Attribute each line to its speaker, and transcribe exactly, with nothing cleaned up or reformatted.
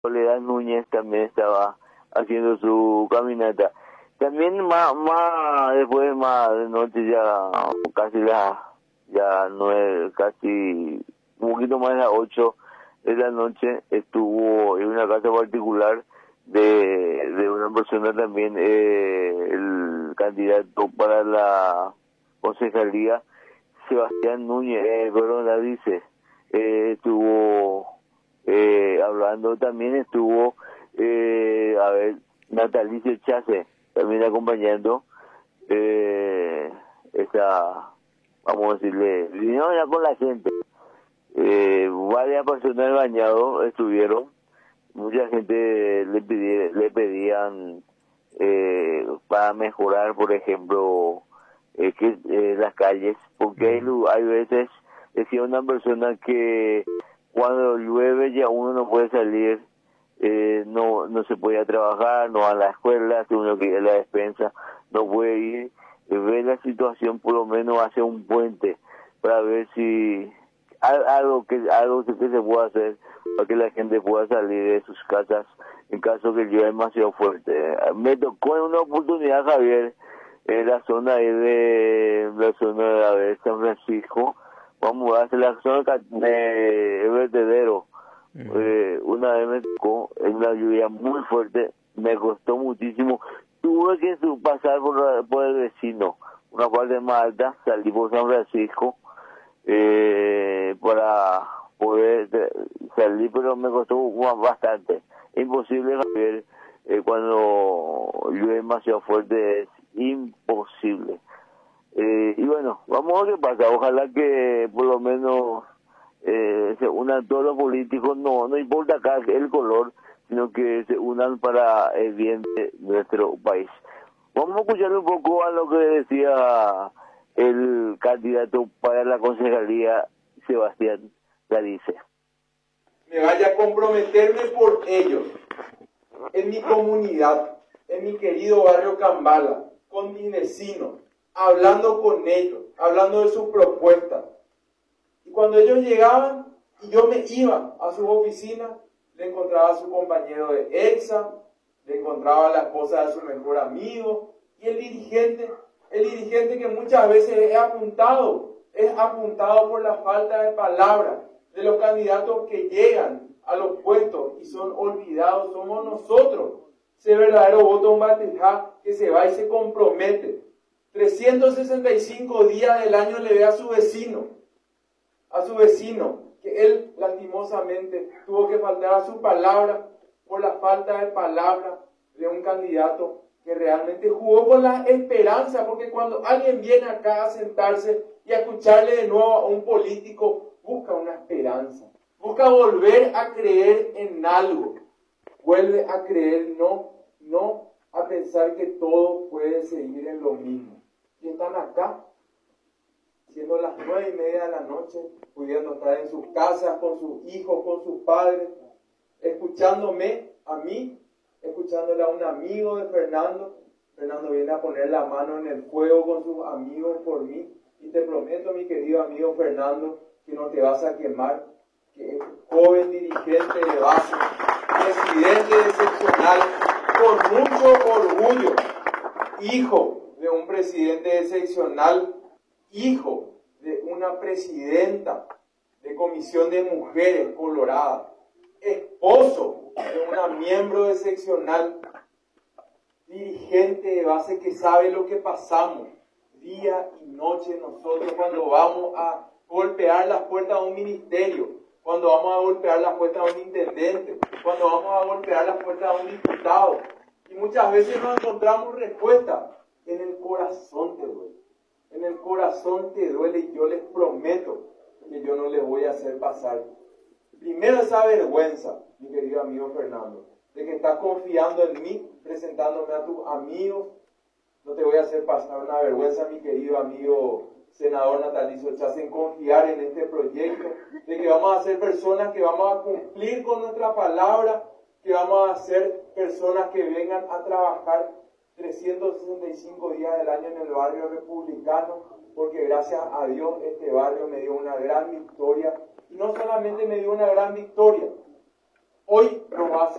Speaker 1: Soledad Núñez también estaba haciendo su caminata. También más, más después, más de noche, ya casi las, ya nueve, casi un poquito más de las ocho de la noche, estuvo en una casa particular de, de una persona también, eh, el candidato para la concejalía, Sebastián Núñez, eh, perdón, la dice, eh, estuvo eh, hablando, también estuvo, eh, a ver, Natalicio Chase, también acompañando, eh, esa, vamos a decirle, vinieron ya con la gente, eh, varias personas del bañado estuvieron, mucha gente le, pidi, le pedían eh, para mejorar, por ejemplo, eh, que eh, las calles, porque hay, hay veces, decía una persona que cuando llueve ya uno no puede salir, eh, no no se puede trabajar, no a la escuela, uno que ir a la despensa, no puede ir, eh, ver la situación, por lo menos hacer un puente para ver si algo que algo que se pueda hacer para que la gente pueda salir de sus casas en caso que llueva demasiado fuerte. Me tocó en una oportunidad, Javier, en la zona de la zona de, a ver, San Francisco, vamos a hacer la zona de vertedero. Uh-huh. Eh, una vez me tocó en una lluvia muy fuerte, me costó muchísimo, tuve que pasar por, por el vecino, una parte más alta, salí por San Francisco eh, para poder salir, pero me costó bastante, imposible, Javier, eh, cuando llueve demasiado fuerte es imposible. Eh, y bueno, vamos a ver qué pasa, ojalá que por lo menos eh, se unan todos los políticos, no no importa acá el color, sino que se unan para el bien de nuestro país. Vamos a escuchar un poco a lo que decía el candidato para la concejalía, Sebastián Galice.
Speaker 2: Me vaya a comprometerme por ellos, en mi comunidad, en mi querido barrio Cambala, con mis vecinos, hablando con ellos, hablando de sus propuestas. Y cuando ellos llegaban y yo me iba a sus oficinas, le encontraba a su compañero de EXA, le encontraba a la esposa de su mejor amigo y el dirigente, el dirigente que muchas veces es apuntado, es apuntado por la falta de palabras de los candidatos que llegan a los puestos y son olvidados, somos nosotros, ese verdadero voto Matejá que se va y se compromete. trescientos sesenta y cinco días del año le ve a su vecino, a su vecino, que él lastimosamente tuvo que faltar a su palabra por la falta de palabra de un candidato que realmente jugó con la esperanza, porque cuando alguien viene acá a sentarse y a escucharle de nuevo a un político, busca una esperanza, busca volver a creer en algo, vuelve a creer, no, no a pensar que todo puede seguir en lo mismo. Y están acá, siendo las nueve y media de la noche, pudiendo estar en sus casas, con sus hijos, con sus padres, escuchándome a mí, escuchándole a un amigo de Fernando. Fernando viene a poner la mano en el fuego con sus amigos por mí. Y te prometo, mi querido amigo Fernando, que no te vas a quemar, que es joven dirigente de base, presidente de seccional, con mucho orgullo, hijo de un presidente de seccional, hijo de una presidenta de comisión de mujeres colorada, esposo de una miembro de seccional, dirigente de base que sabe lo que pasamos día y noche nosotros cuando vamos a golpear las puertas de un ministerio, cuando vamos a golpear las puertas de un intendente, cuando vamos a golpear las puertas de un diputado. Y muchas veces no encontramos respuesta. En el corazón te duele. En el corazón te duele y yo les prometo que yo no les voy a hacer pasar. Primero esa vergüenza, mi querido amigo Fernando, de que estás confiando en mí, presentándome a tus amigos. No te voy a hacer pasar una vergüenza, mi querido amigo senador Natalicio Chase, en confiar en este proyecto, de que vamos a ser personas que vamos a cumplir con nuestra palabra, que vamos a ser personas que vengan a trabajar trescientos sesenta y cinco días del año en el barrio republicano, porque gracias a Dios este barrio me dio una gran victoria, y no solamente me dio una gran victoria, hoy no va a ser